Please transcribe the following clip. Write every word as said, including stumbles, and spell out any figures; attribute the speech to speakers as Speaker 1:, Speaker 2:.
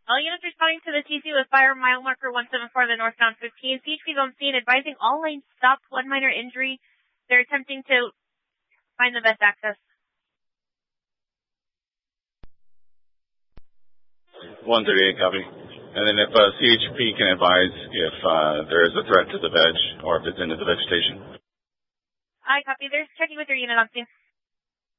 Speaker 1: All units responding to the T C with fire mile marker one seven four, the northbound fifteen. C H P's on scene, advising all lanes stopped, one minor injury. They're attempting to find the best access.
Speaker 2: one thirty-eight, copy. And then if uh, C H P can advise if uh, there is a threat to the veg or if it's into the vegetation.
Speaker 1: I copy. They're checking with your unit on scene.